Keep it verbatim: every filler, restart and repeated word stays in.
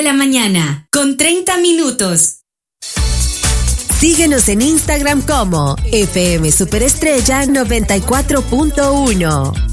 de la mañana, con treinta minutos. Síguenos en Instagram como F M Superestrella noventa y cuatro punto uno.